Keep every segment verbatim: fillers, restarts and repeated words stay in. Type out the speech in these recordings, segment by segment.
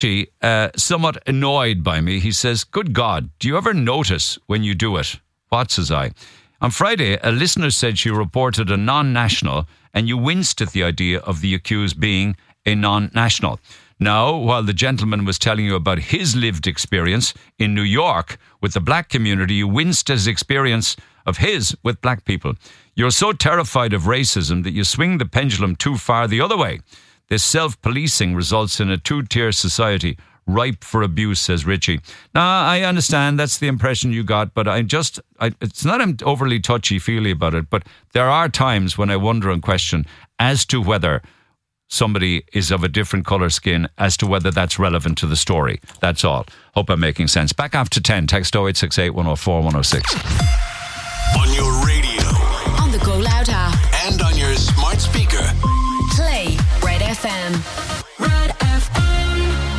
Uh, somewhat annoyed by me. He says, good God, do you ever notice when you do it? What, says I? On Friday, a listener said she reported a non-national and you winced at the idea of the accused being a non-national. Now, while the gentleman was telling you about his lived experience in New York with the black community, you winced at his experience of his with black people. You're so terrified of racism that you swing the pendulum too far the other way. This self-policing results in a two-tier society ripe for abuse, says Richie. Now, I understand that's the impression you got, but I just, I, it's not I'm overly touchy-feely about it, but there are times when I wonder and question as to whether somebody is of a different colour skin, as to whether that's relevant to the story. That's all. Hope I'm making sense. Back after ten, text oh eight six eight, one oh four, one oh six. On your radio. On the Go Loud app. And on your smart speaker. Play Red F M. Red F M.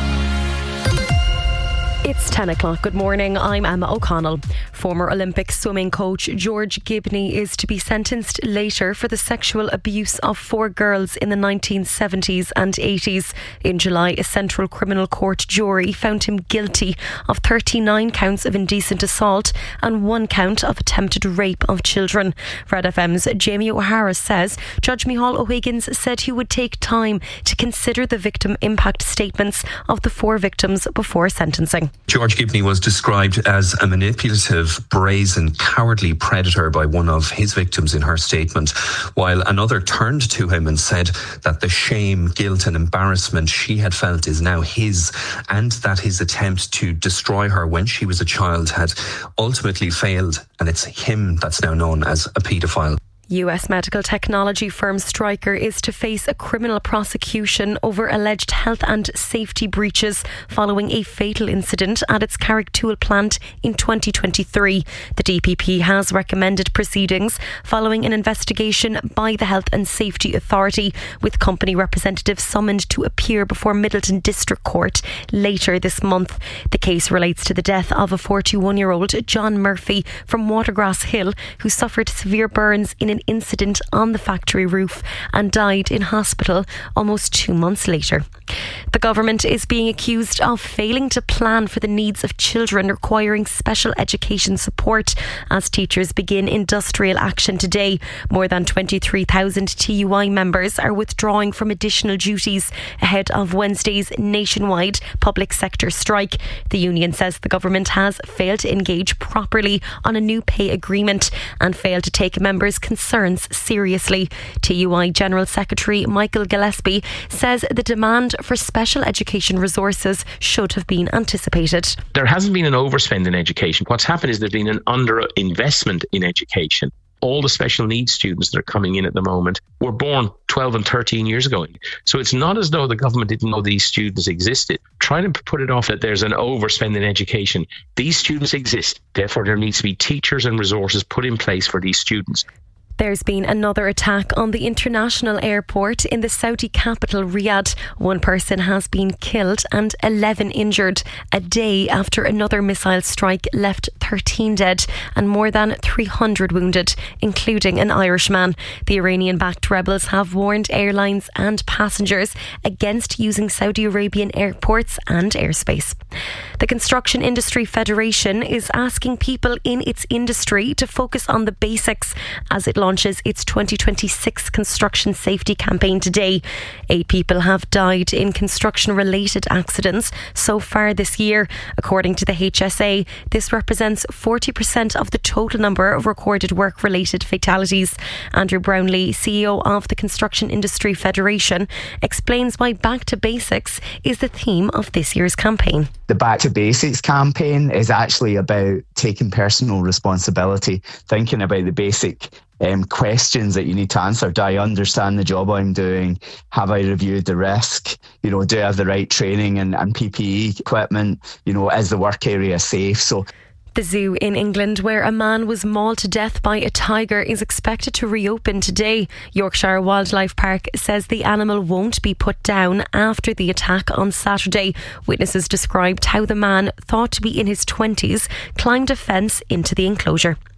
It's ten o'clock. Good morning. I'm Emma O'Connell. Former Olympic swimming coach George Gibney is to be sentenced later for the sexual abuse of four girls in the nineteen seventies and eighties. In July, a Central Criminal Court jury found him guilty of thirty-nine counts of indecent assault and one count of attempted rape of children. Red F M's Jamie O'Hara says Judge Micheál O'Higgins said he would take time to consider the victim impact statements of the four victims before sentencing. George Gibney was described as a manipulative, brazen, cowardly predator by one of his victims in her statement, while another turned to him and said that the shame, guilt and embarrassment she had felt is now his, and that his attempt to destroy her when she was a child had ultimately failed, and it's him that's now known as a paedophile. U S medical technology firm Stryker is to face a criminal prosecution over alleged health and safety breaches following a fatal incident at its Carricktool plant in twenty twenty-three. The D P P has recommended proceedings following an investigation by the Health and Safety Authority, with company representatives summoned to appear before Middleton District Court later this month. The case relates to the death of a forty-one-year-old John Murphy from Watergrass Hill, who suffered severe burns in an incident on the factory roof and died in hospital almost two months later. The government is being accused of failing to plan for the needs of children requiring special education support as teachers begin industrial action today. More than twenty-three thousand T U I members are withdrawing from additional duties ahead of Wednesday's nationwide public sector strike. The union says the government has failed to engage properly on a new pay agreement and failed to take members' concerns seriously. T U I General Secretary Michael Gillespie says the demand for special education resources should have been anticipated. There hasn't been an overspend in education. What's happened is there's been an underinvestment in education. All the special needs students that are coming in at the moment were born twelve and thirteen years ago. So it's not as though the government didn't know these students existed. Trying to put it off that there's an overspend in education. These students exist. Therefore, there needs to be teachers and resources put in place for these students. There's been another attack on the international airport in the Saudi capital, Riyadh. One person has been killed and eleven injured a day after another missile strike left thirteen dead and more than three hundred wounded, including an Irishman. The Iranian-backed rebels have warned airlines and passengers against using Saudi Arabian airports and airspace. The Construction Industry Federation is asking people in its industry to focus on the basics as it launches its twenty twenty-six construction safety campaign today. Eight people have died in construction-related accidents so far this year. According to the H S A, this represents forty percent of the total number of recorded work-related fatalities. Andrew Brownlee, C E O of the Construction Industry Federation, explains why Back to Basics is the theme of this year's campaign. The Back to Basics campaign is actually about taking personal responsibility, thinking about the basic Um, questions that you need to answer. Do I understand the job I'm doing? Have I reviewed the risk? You know, do I have the right training and, and P P E equipment? You know, is the work area safe? So the zoo in England, where a man was mauled to death by a tiger, is expected to reopen today. Yorkshire Wildlife Park says the animal won't be put down after the attack on Saturday. Witnesses described how the man, thought to be in his twenties, climbed a fence into the enclosure.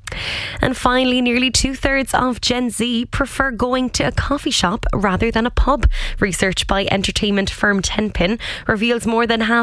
And finally, nearly two-thirds of Gen Z prefer going to a coffee shop rather than a pub. Research by entertainment firm Tenpin reveals more than half